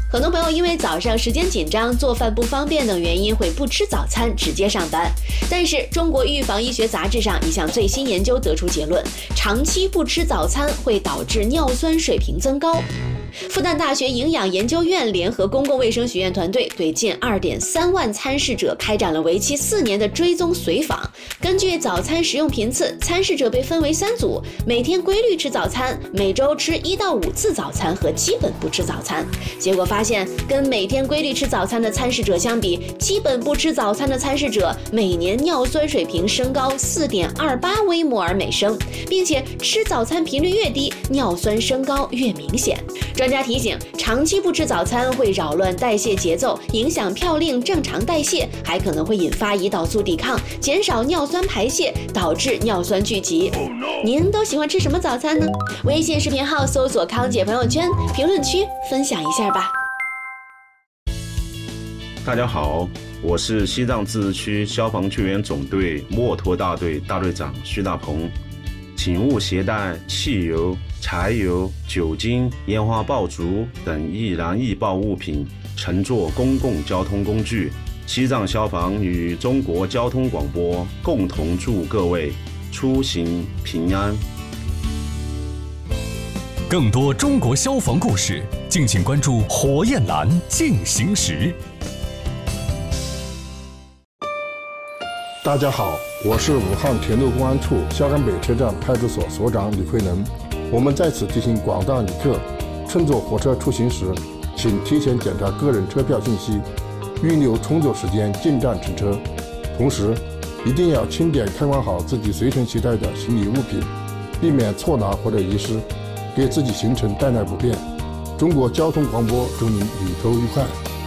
很多朋友因为早上时间紧张、做饭不方便等原因会不吃早餐直接上班。但是中国预防医学杂志上一项最新研究得出结论，长期不吃早餐会导致尿酸水平增高。复旦大学营养研究院联合公共卫生学院团队对近2.3万参试者开展了为期4年的追踪随访。根据早餐食用频次，参试者被分为3组，每天规律吃早餐，每周吃1到5次早餐和基本不吃早餐。结果发现，跟每天规律吃早餐的参试者相比，基本不吃早餐的参试者每年尿酸水平升高4.28微摩尔每升，并且吃早餐频率越低，尿酸升高越明显。专家提醒，长期不吃早餐会扰乱代谢节奏，影响嘌呤正常代谢，还可能会引发胰岛素抵抗，减少尿酸排泄，导致尿酸聚集。您都喜欢吃什么早餐呢？微信视频号搜索康姐朋友圈，评论区分享一下吧。 大家好，我是西藏自治区消防救援总队墨脱大队大队长徐大鹏。请勿携带汽油、柴油、酒精、烟花爆竹等易燃易爆物品乘坐公共交通工具。西藏消防与中国交通广播共同祝各位出行平安。 更多中国消防故事，敬请关注火焰蓝进行时。 大家好，我是武汉铁路公安处萧山北车站派出所所长李慧能。我们在此提醒广大旅客，乘坐火车出行时，请提前检查个人车票信息，预留充足时间进站乘车。同时，一定要清点看管好自己随身携带的行李物品，避免错拿或者遗失，给自己行程带来不便。中国交通广播祝您旅途愉快。